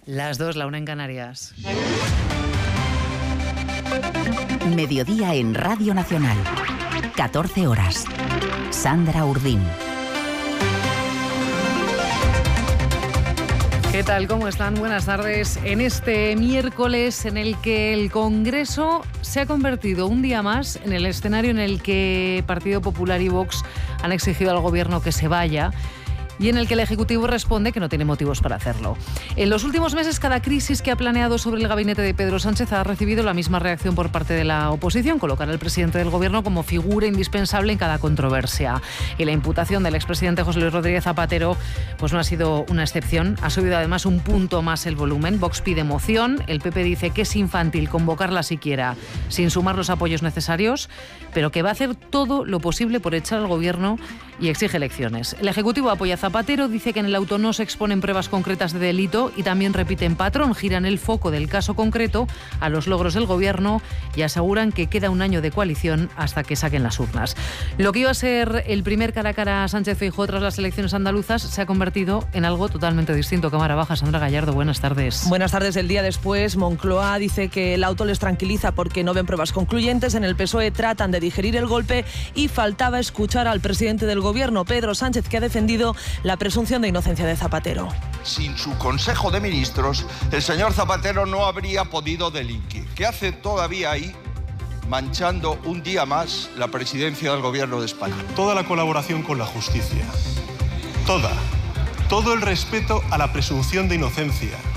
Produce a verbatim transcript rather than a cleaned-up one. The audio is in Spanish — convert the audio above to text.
Las dos, la una en Canarias. Mediodía en Radio Nacional. catorce horas. Sandra Urdín. ¿Qué tal? ¿Cómo están? Buenas tardes. En este miércoles en el que el Congreso se ha convertido un día más en el escenario en el que Partido Popular y Vox han exigido al Gobierno que se vaya, y en el que el Ejecutivo responde que no tiene motivos para hacerlo. En los últimos meses, cada crisis que ha planeado sobre el gabinete de Pedro Sánchez ha recibido la misma reacción por parte de la oposición: colocar al presidente del Gobierno como figura indispensable en cada controversia. Y la imputación del expresidente José Luis Rodríguez Zapatero pues no ha sido una excepción. Ha subido además un punto más el volumen. Vox pide moción, el P P dice que es infantil convocarla siquiera sin sumar los apoyos necesarios, pero que va a hacer todo lo posible por echar al Gobierno y exige elecciones. El Ejecutivo apoya a Zapatero, dice que en el auto no se exponen pruebas concretas de delito y también repiten patrón, giran el foco del caso concreto a los logros del Gobierno y aseguran que queda un año de coalición hasta que saquen las urnas. Lo que iba a ser el primer cara a cara a Sánchez-Feijóo tras las elecciones andaluzas se ha convertido en algo totalmente distinto. Cámara baja, Sandra Gallardo, buenas tardes. Buenas tardes. El día después, Moncloa dice que el auto les tranquiliza porque no ven pruebas concluyentes. En el P S O E tratan de digerir el golpe y faltaba escuchar al presidente del Gobierno, Pedro Sánchez, que ha defendido la presunción de inocencia de Zapatero. Sin su Consejo de Ministros, el señor Zapatero no habría podido delinquir. ¿Qué hace todavía ahí, manchando un día más la presidencia del Gobierno de España? Toda la colaboración con la justicia, toda, todo el respeto a la presunción de inocencia,